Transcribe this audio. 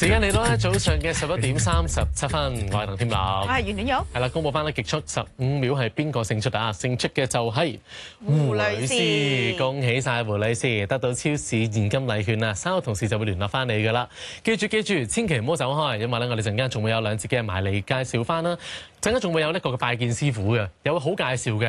時間嚟到咧早上嘅11:37，我係鄧添樂， 我係袁婉玉。 係啦，公佈翻咧極速15秒係邊個勝出啊？勝出嘅就係胡女士，恭喜晒胡女士得到超市現金禮券啊！稍後同事就會聯絡翻你噶啦。記住，千祈唔好走開，因為咧我哋陣間仲會有兩節嘅埋嚟介紹翻啦。陣間仲會有一個嘅拜見師傅嘅，有個好介紹嘅。